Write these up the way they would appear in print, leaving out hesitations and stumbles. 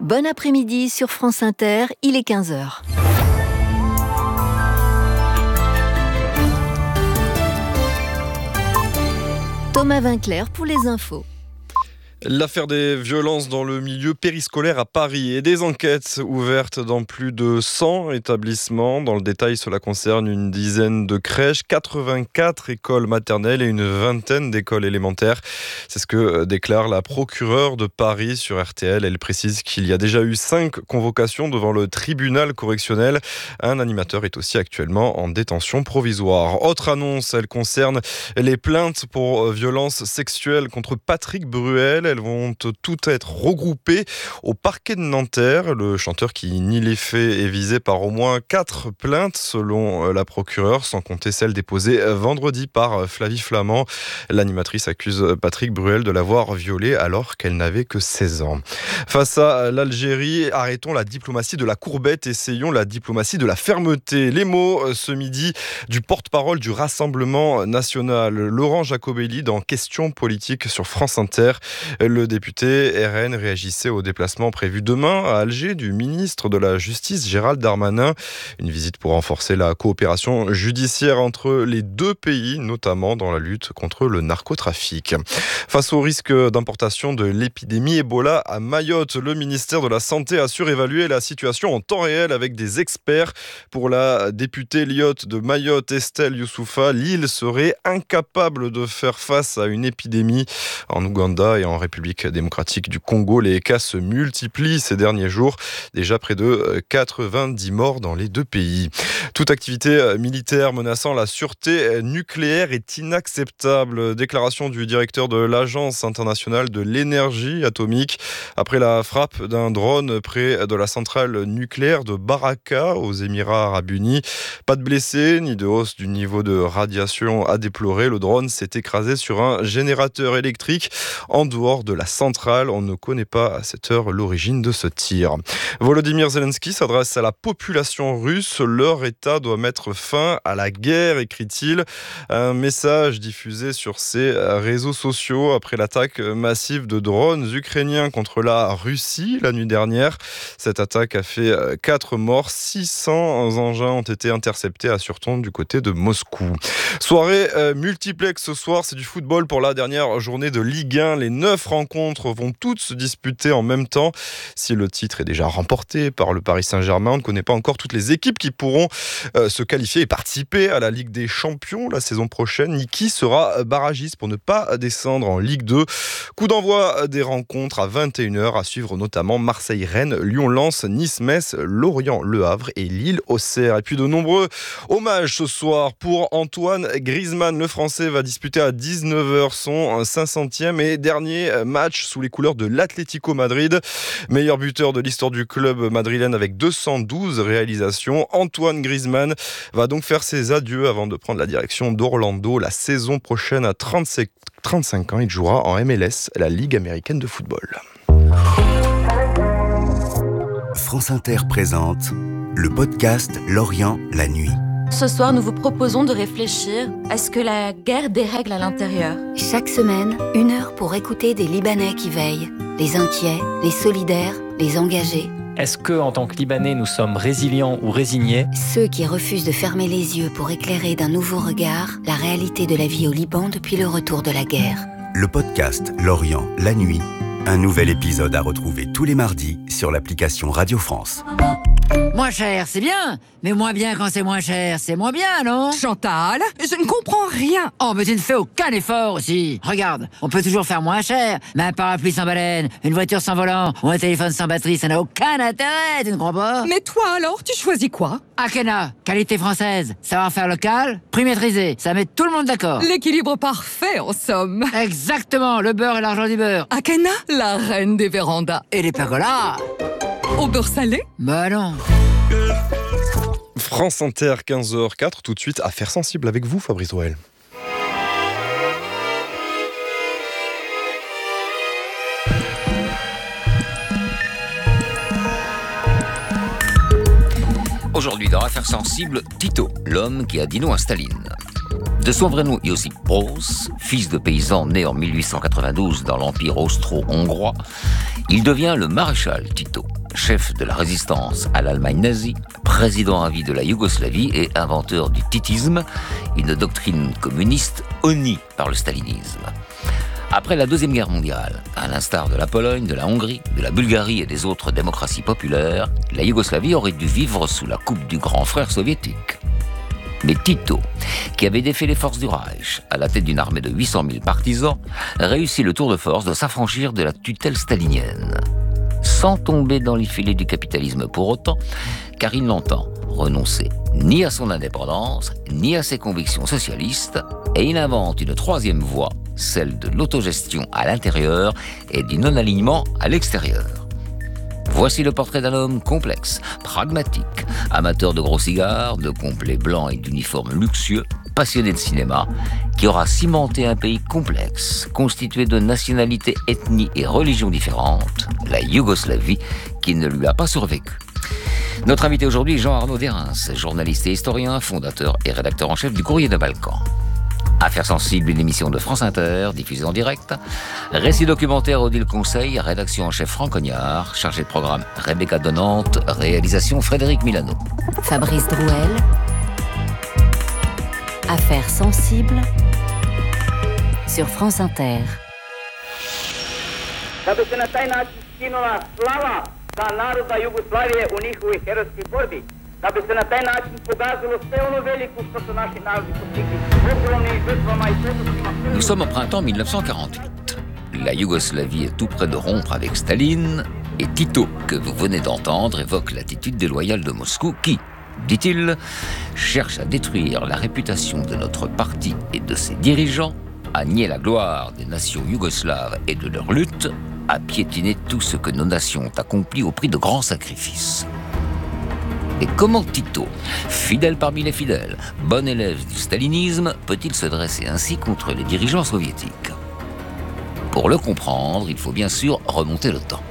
Bon après-midi sur France Inter, il est 15h. Thomas Vinclair pour les infos. L'affaire des violences dans le milieu périscolaire à Paris et des enquêtes ouvertes dans plus de 100 établissements. Dans le détail, cela concerne une dizaine de crèches, 84 écoles maternelles et une vingtaine d'écoles élémentaires. C'est ce que déclare la procureure de Paris sur RTL. Elle précise qu'il y a déjà eu 5 convocations devant le tribunal correctionnel. Un animateur est aussi actuellement en détention provisoire. Autre annonce, elle concerne les plaintes pour violences sexuelles contre Patrick Bruel. Elles vont toutes être regroupées au parquet de Nanterre. Le chanteur qui nie les faits est visé par au moins 4 plaintes selon la procureure, sans compter celle déposée vendredi par Flavie Flament. L'animatrice accuse Patrick Bruel de l'avoir violée alors qu'elle n'avait que 16 ans. Face à l'Algérie, arrêtons la diplomatie de la courbette, essayons la diplomatie de la fermeté. Les mots ce midi du porte-parole du Rassemblement national, Laurent Jacobelli, dans Questions politiques sur France Inter. Le député RN réagissait au déplacement prévu demain à Alger du ministre de la Justice Gérald Darmanin. Une visite pour renforcer la coopération judiciaire entre les deux pays, notamment dans la lutte contre le narcotrafic. Face au risque d'importation de l'épidémie Ebola à Mayotte, le ministère de la Santé a surévalué la situation en temps réel avec des experts. Pour la députée lyote de Mayotte, Estelle Youssoufa, l'île serait incapable de faire face à une épidémie. En Ouganda et en République démocratique du Congo, les cas se multiplient ces derniers jours. Déjà près de 90 morts dans les deux pays. Toute activité militaire menaçant la sûreté nucléaire est inacceptable. Déclaration du directeur de l'Agence internationale de l'énergie atomique après la frappe d'un drone près de la centrale nucléaire de Baraka aux Émirats arabes unis. Pas de blessés ni de hausse du niveau de radiation à déplorer. Le drone s'est écrasé sur un générateur électrique en dehors de la centrale. On ne connaît pas à cette heure l'origine de ce tir. Volodymyr Zelensky s'adresse à la population russe. Leur État doit mettre fin à la guerre, écrit-il. Un message diffusé sur ses réseaux sociaux après l'attaque massive de drones ukrainiens contre la Russie la nuit dernière. Cette attaque a fait 4 morts. 600 engins ont été interceptés, assure-t-on, du côté de Moscou. Soirée multiplex ce soir, c'est du football pour la dernière journée de Ligue 1. Les 9 rencontres vont toutes se disputer en même temps. Si le titre est déjà remporté par le Paris Saint-Germain, on ne connaît pas encore toutes les équipes qui pourront se qualifier et participer à la Ligue des Champions la saison prochaine, ni qui sera barragiste pour ne pas descendre en Ligue 2. Coup d'envoi des rencontres à 21h, à suivre notamment Marseille-Rennes, Lyon-Lens, Nice-Metz, Lorient-Le Havre et Lille-Auxerre. Et puis de nombreux hommages ce soir pour Antoine Griezmann. Le Français va disputer à 19h son 500e et dernier match sous les couleurs de l'Atlético Madrid. Meilleur buteur de l'histoire du club madrilène avec 212 réalisations. Antoine Griezmann va donc faire ses adieux avant de prendre la direction d'Orlando la saison prochaine à 35 ans. Il jouera en MLS, la Ligue américaine de football. France Inter présente le podcast L'Orient, la nuit. Ce soir, nous vous proposons de réfléchir à ce que la guerre dérègle à l'intérieur. Chaque semaine, 1 heure pour écouter des Libanais qui veillent. Les inquiets, les solidaires, les engagés. Est-ce que, en tant que Libanais, nous sommes résilients ou résignés ? Ceux qui refusent de fermer les yeux pour éclairer d'un nouveau regard la réalité de la vie au Liban depuis le retour de la guerre. Le podcast L'Orient, la nuit. Un nouvel épisode à retrouver tous les mardis sur l'application Radio France. Moins cher, c'est bien, mais moins bien quand c'est moins cher, c'est moins bien, non ? Chantal, je ne comprends rien. Oh, mais tu ne fais aucun effort aussi. Regarde, on peut toujours faire moins cher, mais un parapluie sans baleine, une voiture sans volant ou un téléphone sans batterie, ça n'a aucun intérêt, tu ne crois pas ? Mais toi alors, tu choisis quoi ? Akena, qualité française, savoir-faire local, prix maîtrisé, ça met tout le monde d'accord. L'équilibre parfait, en somme. Exactement, le beurre et l'argent du beurre. Akena, la reine des vérandas. Et les pergolas. Au beurre salé ? Bah non. France Inter, 15h04, tout de suite, Affaires sensibles avec vous, Fabrice Drouel. Aujourd'hui dans Affaires sensibles, Tito, l'homme qui a dit non à Staline. De son vrai nom Josip Broz, fils de paysan né en 1892 dans l'Empire austro-hongrois, il devient le maréchal Tito, chef de la résistance à l'Allemagne nazie, président à vie de la Yougoslavie et inventeur du titisme, une doctrine communiste honnie par le stalinisme. Après la Deuxième Guerre mondiale, à l'instar de la Pologne, de la Hongrie, de la Bulgarie et des autres démocraties populaires, la Yougoslavie aurait dû vivre sous la coupe du grand frère soviétique. Mais Tito, qui avait défait les forces du Reich à la tête d'une armée de 800 000 partisans, réussit le tour de force de s'affranchir de la tutelle stalinienne. Sans tomber dans les filets du capitalisme pour autant, car il n'entend renoncer ni à son indépendance, ni à ses convictions socialistes, et il invente une troisième voie, celle de l'autogestion à l'intérieur et du non-alignement à l'extérieur. Voici le portrait d'un homme complexe, pragmatique, amateur de gros cigares, de complets blancs et d'uniformes luxueux, passionné de cinéma, qui aura cimenté un pays complexe, constitué de nationalités, ethnies et religions différentes, la Yougoslavie, qui ne lui a pas survécu. Notre invité aujourd'hui est Jean-Arnaud Derens, journaliste et historien, fondateur et rédacteur en chef du Courrier des Balkans. Affaires sensibles, une émission de France Inter, diffusée en direct. Récit documentaire Odile Conseil, rédaction en chef Franck Cognard, chargé de programme Rebecca Donnante, réalisation Frédéric Milano. Fabrice Drouel. Affaires sensibles sur France Inter. Nous sommes au printemps 1948. La Yougoslavie est tout près de rompre avec Staline et Tito, que vous venez d'entendre, évoque l'attitude déloyale de Moscou qui, dit-il, cherche à détruire la réputation de notre parti et de ses dirigeants, à nier la gloire des nations yougoslaves et de leur lutte, à piétiner tout ce que nos nations ont accompli au prix de grands sacrifices. Et comment Tito, fidèle parmi les fidèles, bon élève du stalinisme, peut-il se dresser ainsi contre les dirigeants soviétiques ? Pour le comprendre, il faut bien sûr remonter le temps.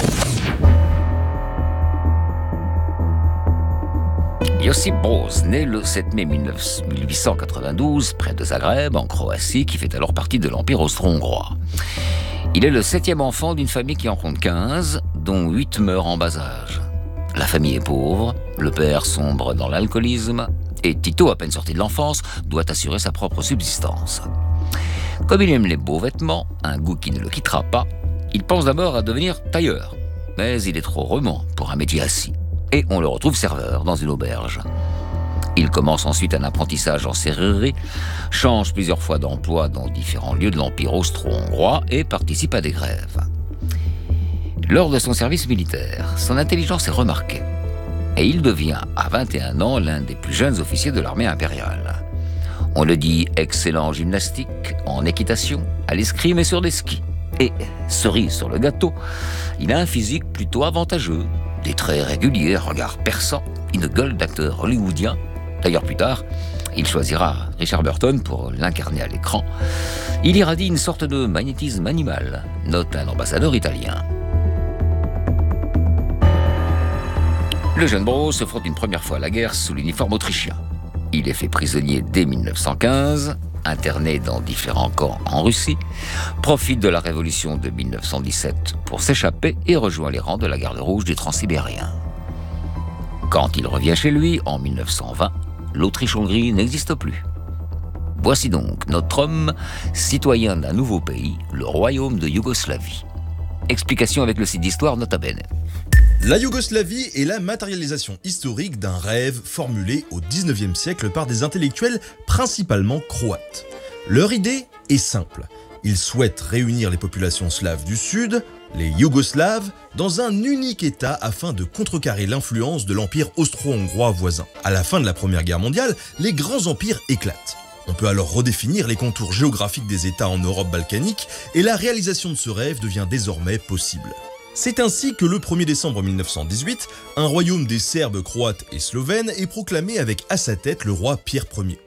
Josip Broz, né le 7 mai 1892, près de Zagreb, en Croatie, qui fait alors partie de l'Empire austro-hongrois. Il est le 7e enfant d'une famille qui en compte 15, dont 8 meurent en bas âge. La famille est pauvre, le père sombre dans l'alcoolisme, et Tito, à peine sorti de l'enfance, doit assurer sa propre subsistance. Comme il aime les beaux vêtements, un goût qui ne le quittera pas, il pense d'abord à devenir tailleur. Mais il est trop roman pour un métier assis, et on le retrouve serveur dans une auberge. Il commence ensuite un apprentissage en serrurerie, change plusieurs fois d'emploi dans différents lieux de l'Empire austro-hongrois et participe à des grèves. Lors de son service militaire, son intelligence est remarquée et il devient, à 21 ans, l'un des plus jeunes officiers de l'armée impériale. On le dit excellent en gymnastique, en équitation, à l'escrime et sur des skis. Et, cerise sur le gâteau, il a un physique plutôt avantageux, des traits réguliers, un regard perçant, une gueule d'acteur hollywoodien. D'ailleurs, plus tard, il choisira Richard Burton pour l'incarner à l'écran. Il irradie une sorte de magnétisme animal, note un ambassadeur italien. Le jeune Broz se frotte une première fois à la guerre sous l'uniforme autrichien. Il est fait prisonnier dès 1915, interné dans différents camps en Russie, profite de la révolution de 1917 pour s'échapper et rejoint les rangs de la Garde rouge du Transsibérien. Quand il revient chez lui, en 1920, l'Autriche-Hongrie n'existe plus. Voici donc notre homme, citoyen d'un nouveau pays, le royaume de Yougoslavie. Explication avec le site d'histoire Nota Bene. La Yougoslavie est la matérialisation historique d'un rêve formulé au XIXe siècle par des intellectuels principalement croates. Leur idée est simple. Ils souhaitent réunir les populations slaves du Sud, les Yougoslaves, dans un unique État afin de contrecarrer l'influence de l'empire austro-hongrois voisin. À la fin de la Première Guerre mondiale, les grands empires éclatent. On peut alors redéfinir les contours géographiques des États en Europe balkanique et la réalisation de ce rêve devient désormais possible. C'est ainsi que le 1er décembre 1918, un royaume des Serbes, Croates et Slovènes est proclamé avec à sa tête le roi Pierre Ier.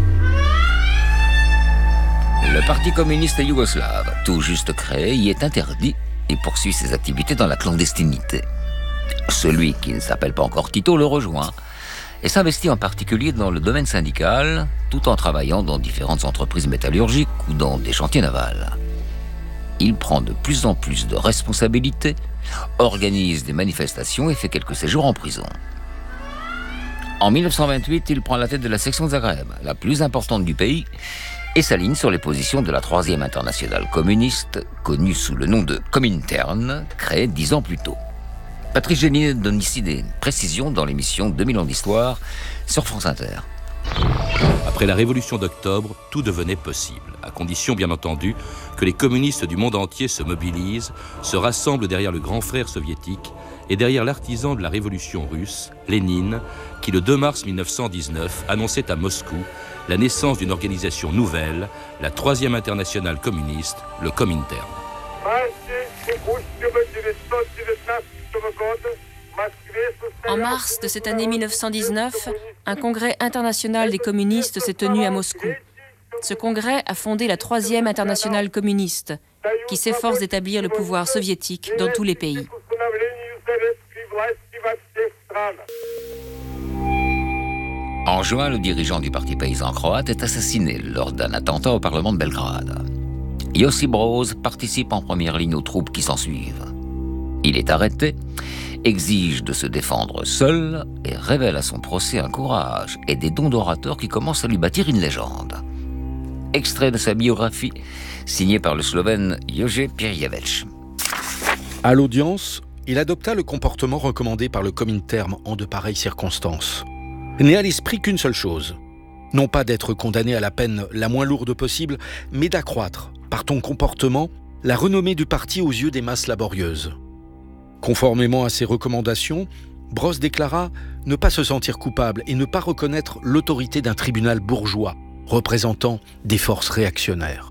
Le Parti communiste yougoslave, tout juste créé, y est interdit et poursuit ses activités dans la clandestinité. Celui qui ne s'appelle pas encore Tito le rejoint et s'investit en particulier dans le domaine syndical, tout en travaillant dans différentes entreprises métallurgiques ou dans des chantiers navals. Il prend de plus en plus de responsabilités, organise des manifestations et fait quelques séjours en prison. En 1928, il prend la tête de la section de Zagreb, la plus importante du pays, et s'aligne sur les positions de la 3e internationale communiste, connue sous le nom de Comintern, créée 10 ans plus tôt. Patrice Gélinet donne ici des précisions dans l'émission 2000 ans d'histoire sur France Inter. Après la révolution d'octobre, tout devenait possible, à condition bien entendu que les communistes du monde entier se mobilisent, se rassemblent derrière le grand frère soviétique et derrière l'artisan de la révolution russe, Lénine, qui le 2 mars 1919 annonçait à Moscou la naissance d'une organisation nouvelle, la 3e internationale communiste, le Comintern. En mars de cette année 1919, un congrès international des communistes s'est tenu à Moscou. Ce congrès a fondé la 3e internationale communiste, qui s'efforce d'établir le pouvoir soviétique dans tous les pays. En juin, le dirigeant du parti paysan croate est assassiné lors d'un attentat au Parlement de Belgrade. Josip Broz participe en première ligne aux troupes qui s'ensuivent. Il est arrêté, exige de se défendre seul et révèle à son procès un courage et des dons d'orateur qui commencent à lui bâtir une légende. Extrait de sa biographie, signé par le Slovène Jože Pirjevec. À l'audience, il adopta le comportement recommandé par le Comintern en de pareilles circonstances. N'ait à l'esprit qu'une seule chose, non pas d'être condamné à la peine la moins lourde possible, mais d'accroître, par ton comportement, la renommée du parti aux yeux des masses laborieuses. Conformément à ces recommandations, Broz déclara ne pas se sentir coupable et ne pas reconnaître l'autorité d'un tribunal bourgeois, représentant des forces réactionnaires.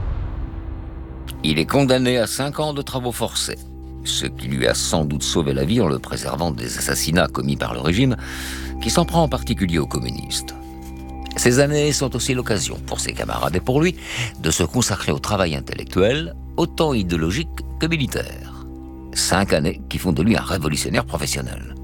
Il est condamné à 5 ans de travaux forcés, ce qui lui a sans doute sauvé la vie en le préservant des assassinats commis par le régime, qui s'en prend en particulier aux communistes. Ces années sont aussi l'occasion pour ses camarades et pour lui de se consacrer au travail intellectuel, autant idéologique que militaire. 5 années qui font de lui un révolutionnaire professionnel.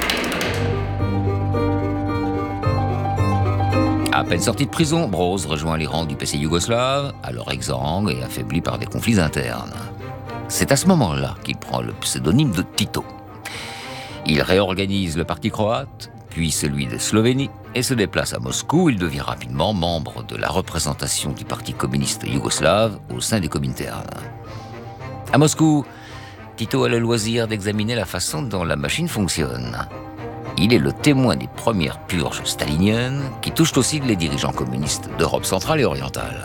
À peine sorti de prison, Broz rejoint les rangs du PC yougoslave, alors exsangue et affaibli par des conflits internes. C'est à ce moment-là qu'il prend le pseudonyme de Tito. Il réorganise le parti croate, puis celui de Slovénie, et se déplace à Moscou. Il devient rapidement membre de la représentation du Parti communiste yougoslave au sein des Comintern. À Moscou, Tito a le loisir d'examiner la façon dont la machine fonctionne. Il est le témoin des premières purges staliniennes qui touchent aussi les dirigeants communistes d'Europe centrale et orientale.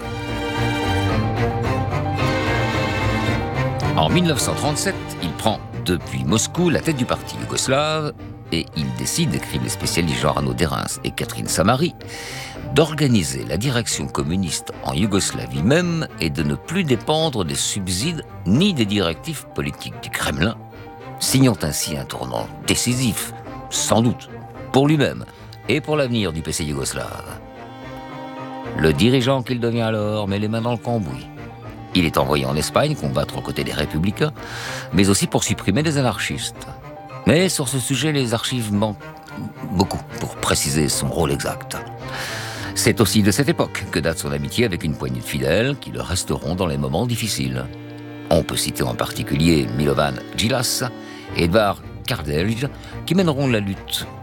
En 1937, il prend depuis Moscou la tête du parti yougoslave et il décide, écrivent les spécialistes Jean-Arnaud Derens et Catherine Samari, d'organiser la direction communiste en Yougoslavie même et de ne plus dépendre des subsides ni des directives politiques du Kremlin, signant ainsi un tournant décisif, sans doute, pour lui-même et pour l'avenir du PC yougoslave. Le dirigeant qu'il devient alors met les mains dans le cambouis. Il est envoyé en Espagne combattre aux côtés des républicains, mais aussi pour supprimer les anarchistes. Mais sur ce sujet, les archives manquent beaucoup pour préciser son rôle exact. C'est aussi de cette époque que date son amitié avec une poignée de fidèles qui le resteront dans les moments difficiles. On peut citer en particulier Milovan Djilas et Edvard Kardelj, qui mèneront la lutte